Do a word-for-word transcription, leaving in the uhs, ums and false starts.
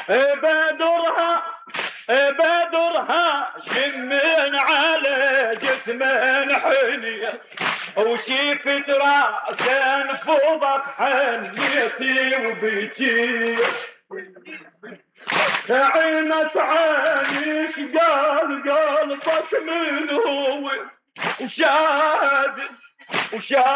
بدرها بدرها شمن على جسمن حنية وشيفت راسن فوضك حنيتي وبيتي عينت عينيش قال قلبك من هو وشاد وشاد